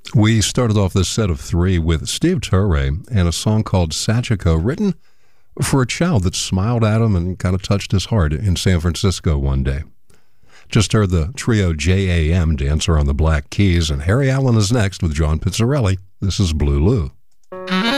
We started off this set of three with Steve Turre and a song called Sachiko, written for a child that smiled at him and kind of touched his heart in San Francisco one day. Just heard the trio JAM Dancer on the Black Keys, and Harry Allen is next with John Pizzarelli. This is Blue Lou.